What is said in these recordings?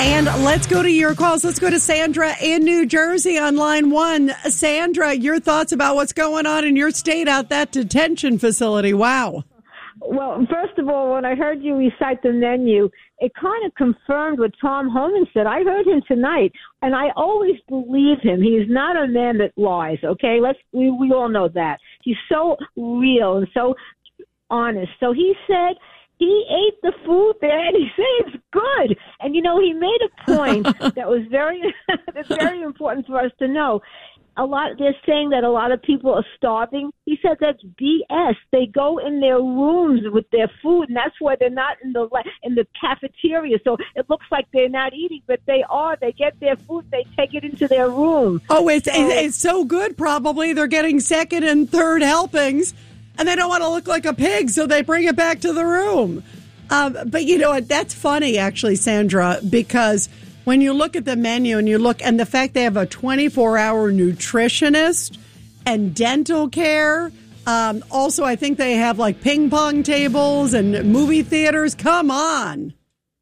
And let's go to your calls. Let's go to Sandra in New Jersey on line 1. Sandra, your thoughts about what's going on in your state out that detention facility. Wow. Well, first of all, when I heard you recite the menu, it kind of confirmed what Tom Homan said. I heard him tonight, and I always believe him. He's not a man that lies, okay? We all know that. He's so real and so honest. So he said he ate the food there, and he said it's good. And, you know, he made a point that was that's very important for us to know. They're saying that a lot of people are starving. He said that's BS. They go in their rooms with their food, and that's why they're not in the cafeteria. So it looks like they're not eating, but they are. They get their food, they take it into their room. Oh, it's so good. Probably they're getting second and third helpings, and they don't want to look like a pig, so they bring it back to the room. But you know what? That's funny, actually, Sandra, because when you look at the menu and the fact they have a 24-hour nutritionist and dental care. Also, I think they have like ping pong tables and movie theaters. Come on.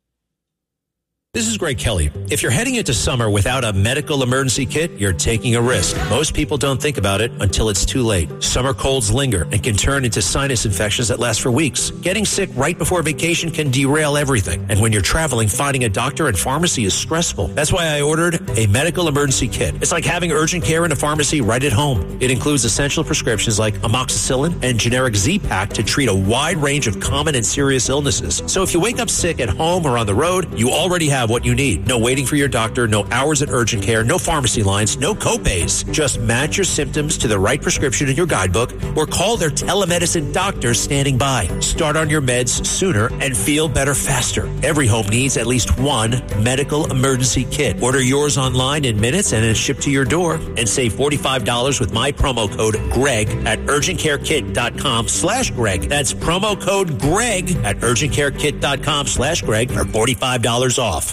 This is Greg Kelly. If you're heading into summer without a medical emergency kit, you're taking a risk. Most people don't think about it until it's too late. Summer colds linger and can turn into sinus infections that last for weeks. Getting sick right before vacation can derail everything. And when you're traveling, finding a doctor and pharmacy is stressful. That's why I ordered a medical emergency kit. It's like having urgent care in a pharmacy right at home. It includes essential prescriptions like amoxicillin and generic Z-Pak to treat a wide range of common and serious illnesses. So if you wake up sick at home or on the road, you already have what you need. No waiting for your doctor, no hours at urgent care, no pharmacy lines, no copays. Just match your symptoms to the right prescription in your guidebook or call their telemedicine doctor standing by. Start on your meds sooner and feel better faster. Every home needs at least one medical emergency kit. Order yours online in minutes and it's shipped to your door. And save $45 with my promo code GREG at urgentcarekit.com/Greg. That's promo code GREG at urgentcarekit.com/Greg for $45 off.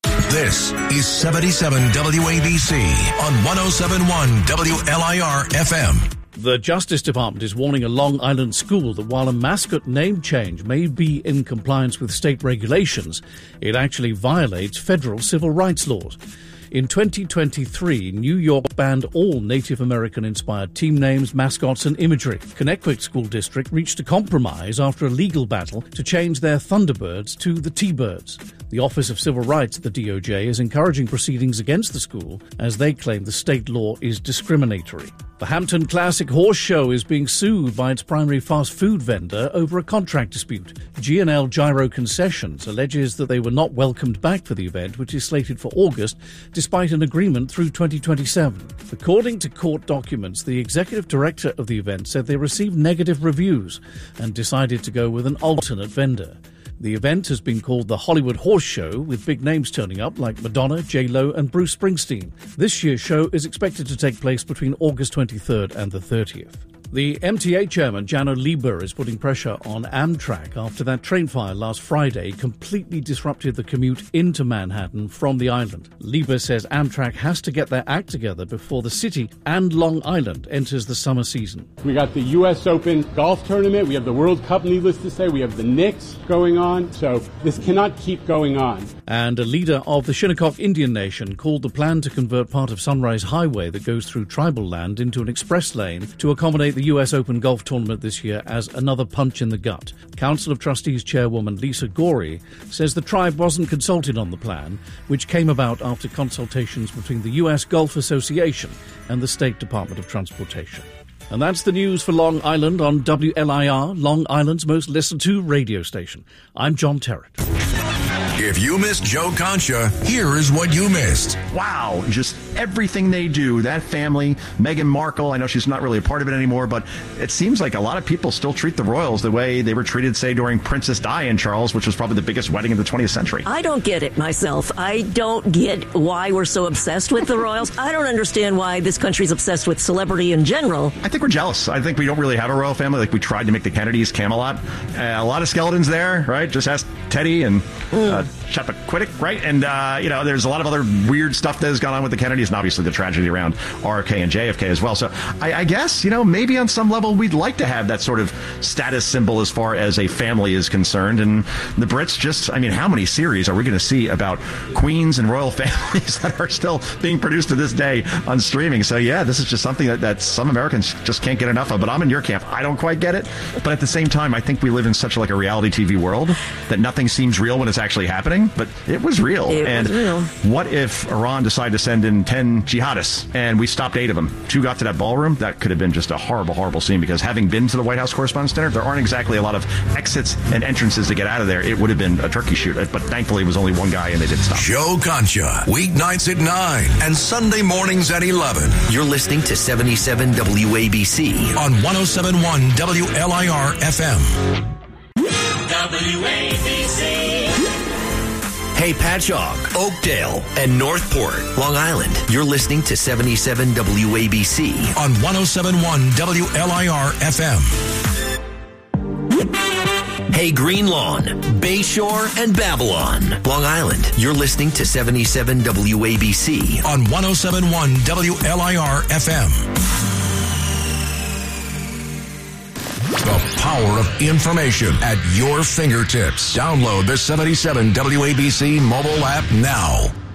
This is 77 WABC on 107.1 WLIR FM. The Justice Department is warning a Long Island school that while a mascot name change may be in compliance with state regulations, it actually violates federal civil rights laws. In 2023, New York banned all Native American-inspired team names, mascots, and imagery. Connecticut School District reached a compromise after a legal battle to change their Thunderbirds to the T-Birds. The Office of Civil Rights at the DOJ is encouraging proceedings against the school as they claim the state law is discriminatory. The Hampton Classic Horse Show is being sued by its primary fast food vendor over a contract dispute. G&L Gyro Concessions alleges that they were not welcomed back for the event, which is slated for August, despite an agreement through 2027. According to court documents, the executive director of the event said they received negative reviews and decided to go with an alternate vendor. The event has been called the Hollywood Horse Show, with big names turning up like Madonna, J-Lo and Bruce Springsteen. This year's show is expected to take place between August 23rd and the 30th. The MTA chairman, Janno Lieber, is putting pressure on Amtrak after that train fire last Friday completely disrupted the commute into Manhattan from the island. Lieber says Amtrak has to get their act together before the city and Long Island enters the summer season. We got the U.S. Open golf tournament. We have the World Cup, needless to say. We have the Knicks going on. So this cannot keep going on. And a leader of the Shinnecock Indian Nation called the plan to convert part of Sunrise Highway that goes through tribal land into an express lane to accommodate the U.S. Open golf tournament this year as another punch in the gut. Council of Trustees chairwoman Lisa Gorey says the tribe wasn't consulted on the plan, which came about after consultations between the U.S. Golf Association and the State Department of Transportation. And that's the news for Long Island on WLIR, Long Island's most listened to radio station. I'm John Terrett. If you missed Joe Concha, here is what you missed. Wow, just everything they do. That family, Meghan Markle, I know she's not really a part of it anymore, but it seems like a lot of people still treat the royals the way they were treated, say, during Princess Di and Charles, which was probably the biggest wedding of the 20th century. I don't get it myself. I don't get why we're so obsessed with the royals. I don't understand why this country's obsessed with celebrity in general. I think we're jealous. I think we don't really have a royal family like we tried to make the Kennedys, Camelot. A lot of skeletons there, right? Just ask Teddy and Chappaquiddick, right? And, there's a lot of other weird stuff that has gone on with the Kennedys, and obviously the tragedy around RFK and JFK as well. So I guess, maybe on some level we'd like to have that sort of status symbol as far as a family is concerned. And the Brits just, how many series are we going to see about queens and royal families that are still being produced to this day on streaming? So, yeah, this is just something that some Americans just can't get enough of. But I'm in your camp. I don't quite get it. But at the same time, I think we live in such like a reality TV world that nothing seems real when it's actually happening. But it was real. It was real. What if Iran decided to send in 10 jihadists and we stopped 8 of them? 2 got to that ballroom. That could have been just a horrible, horrible scene, because having been to the White House Correspondents' Dinner, there aren't exactly a lot of exits and entrances to get out of there. It would have been a turkey shoot. But thankfully, it was only one guy and they did stop. Joe Concha, weeknights at 9 and Sunday mornings at 11. You're listening to 77 WABC on 107.1 WLIR FM. WABC. Hey, Patchogue, Oakdale, and Northport, Long Island. You're listening to 77 WABC on 107.1 WLIR FM. Hey, Greenlawn, Bayshore, and Babylon, Long Island. You're listening to 77 WABC on 107.1 WLIR FM. The power of information at your fingertips. Download the 77 WABC mobile app now.